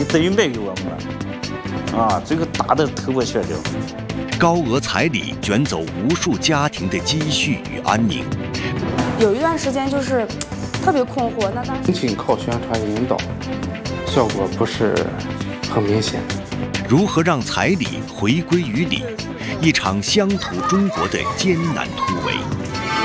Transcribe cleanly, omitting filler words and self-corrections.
你等于卖给我们了，啊，这个大的头破血流。 高额彩礼卷走无数家庭的积蓄与安宁。 有一段时间就是特别困惑，那当时仅仅靠宣传引导，效果不是很明显。 如何让彩礼回归于礼？一场乡土中国的艰难突围。